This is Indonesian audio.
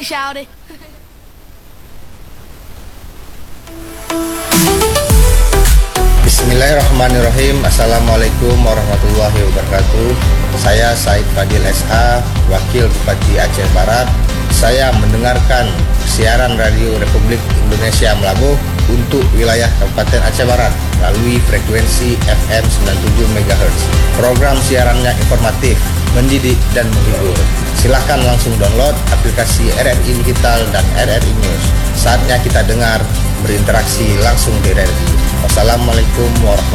shout it. Bismillahirrahmanirrahim. Assalamualaikum warahmatullahi wabarakatuh. Saya Said Fadil SH, Wakil Bupati Aceh Barat. Saya mendengarkan siaran Radio Republik Indonesia Melabuh untuk wilayah Kabupaten Aceh Barat melalui frekuensi FM 97 MHz. Program siarannya informatif, mendidik, dan menghibur. Silahkan langsung download aplikasi RRI Digital dan RRI News. Saatnya kita dengar, berinteraksi langsung di RRI. Wassalamualaikum warahmatullahi wabarakatuh.